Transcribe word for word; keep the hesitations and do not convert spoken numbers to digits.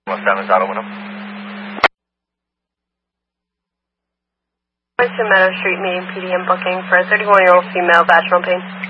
West Adams Auto Window. West Meadow Street meeting P D M booking for a thirty-one-year-old female vaginal pain.